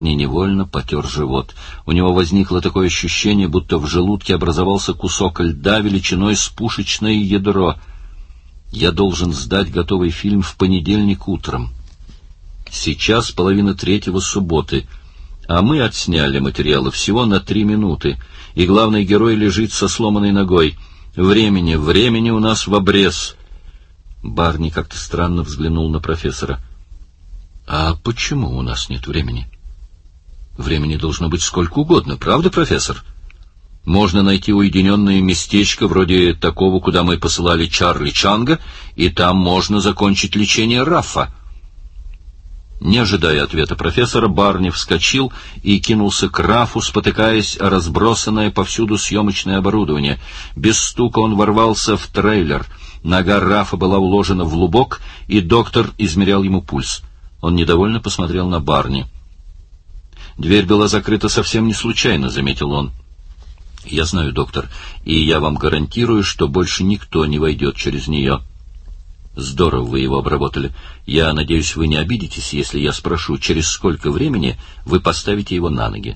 невольно потер живот. У него возникло такое ощущение, будто в желудке образовался кусок льда величиной с пушечное ядро. Я должен сдать готовый фильм в понедельник утром. Сейчас 2:30 субботы, а мы отсняли материалы всего на 3 минуты, и главный герой лежит со сломанной ногой. Времени у нас в обрез. Барни как-то странно взглянул на профессора. А почему у нас нет времени? Времени должно быть сколько угодно, правда, профессор? Можно найти уединенное местечко, вроде такого, куда мы посылали Чарли Чанга, и там можно закончить лечение Рафа. Не ожидая ответа профессора, Барни вскочил и кинулся к Рафу, спотыкаясь о разбросанное повсюду съемочное оборудование. Без стука он ворвался в трейлер. Нога Рафа была уложена в лубок, и доктор измерял ему пульс. Он недовольно посмотрел на Барни. «Дверь была закрыта совсем не случайно», — заметил он. «Я знаю, доктор, и я вам гарантирую, что больше никто не войдет через нее». «Здорово вы его обработали. Я надеюсь, вы не обидитесь, если я спрошу, через сколько времени вы поставите его на ноги?»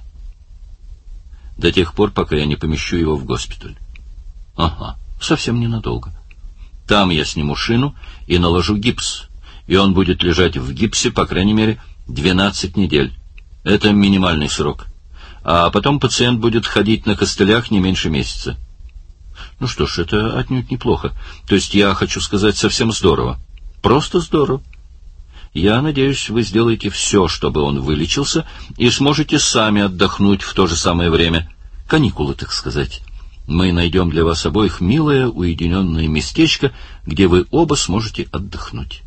«До тех пор, пока я не помещу его в госпиталь». «Ага, совсем ненадолго. Там я сниму шину и наложу гипс, и он будет лежать в гипсе, по крайней мере, 12 недель. Это минимальный срок. А потом пациент будет ходить на костылях не меньше месяца». «Ну что ж, это отнюдь неплохо. То есть я хочу сказать, совсем здорово. Просто здорово. Я надеюсь, вы сделаете все, чтобы он вылечился, и сможете сами отдохнуть в то же самое время. Каникулы, так сказать. Мы найдем для вас обоих милое, уединенное местечко, где вы оба сможете отдохнуть».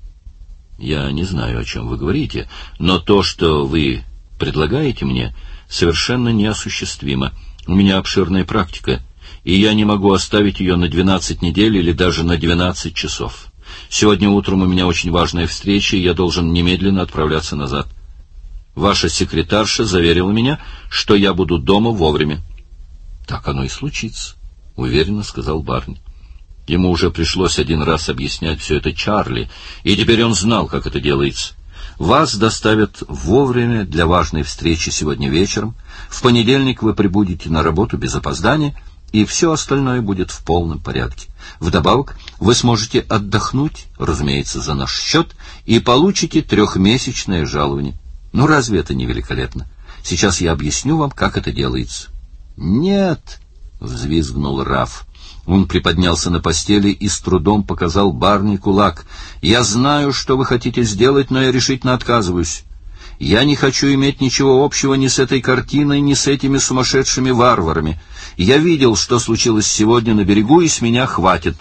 «Я не знаю, о чем вы говорите, но то, что вы предлагаете мне, совершенно неосуществимо. У меня обширная практика, и я не могу оставить ее на 12 недель или даже на 12 часов. Сегодня утром у меня очень важная встреча, и я должен немедленно отправляться назад. Ваша секретарша заверила меня, что я буду дома вовремя». «Так оно и случится», — уверенно сказал Барни. Ему уже пришлось один раз объяснять все это Чарли, и теперь он знал, как это делается. Вас доставят вовремя для важной встречи сегодня вечером. В понедельник вы прибудете на работу без опоздания, и все остальное будет в полном порядке. Вдобавок, вы сможете отдохнуть, разумеется, за наш счет, и получите 3-месячное жалование. Ну, разве это не великолепно? Сейчас я объясню вам, как это делается». «Нет!» — взвизгнул Раф. Он приподнялся на постели и с трудом показал Барни кулак. «Я знаю, что вы хотите сделать, но я решительно отказываюсь. Я не хочу иметь ничего общего ни с этой картиной, ни с этими сумасшедшими варварами. Я видел, что случилось сегодня на берегу, и с меня хватит».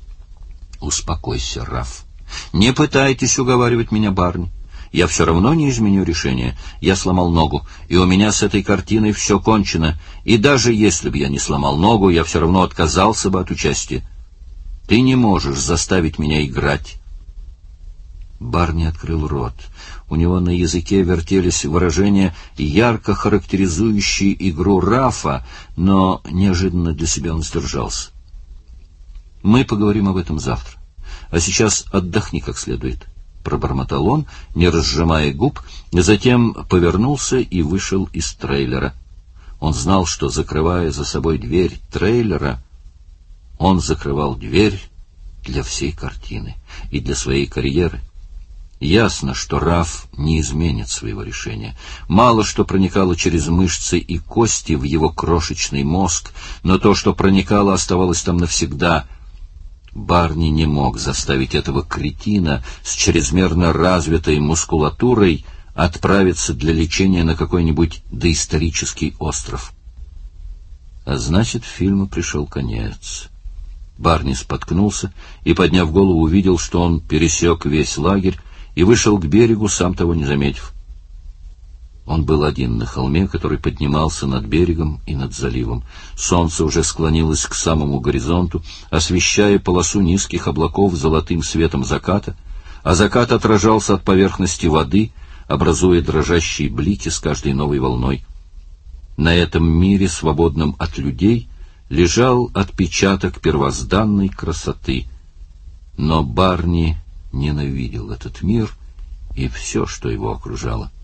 «Успокойся, Раф. Не пытайтесь уговаривать меня, Барни. Я все равно не изменю решение. Я сломал ногу, и у меня с этой картиной все кончено. И даже если бы я не сломал ногу, я все равно отказался бы от участия. Ты не можешь заставить меня играть». Барни открыл рот. У него на языке вертелись выражения, ярко характеризующие игру Рафа, но неожиданно для себя он сдержался. «Мы поговорим об этом завтра. А сейчас отдохни как следует», — пробормотал он, не разжимая губ, затем повернулся и вышел из трейлера. Он знал, что, закрывая за собой дверь трейлера, он закрывал дверь для всей картины и для своей карьеры. Ясно, что Раф не изменит своего решения. Мало что проникало через мышцы и кости в его крошечный мозг, но то, что проникало, оставалось там навсегда. Барни не мог заставить этого кретина с чрезмерно развитой мускулатурой отправиться для лечения на какой-нибудь доисторический остров. А значит, фильму пришел конец. Барни споткнулся и, подняв голову, увидел, что он пересек весь лагерь и вышел к берегу, сам того не заметив. Он был один на холме, который поднимался над берегом и над заливом. Солнце уже склонилось к самому горизонту, освещая полосу низких облаков золотым светом заката, а закат отражался от поверхности воды, образуя дрожащие блики с каждой новой волной. На этом мире, свободном от людей, лежал отпечаток первозданной красоты. Но Барни ненавидел этот мир и все, что его окружало.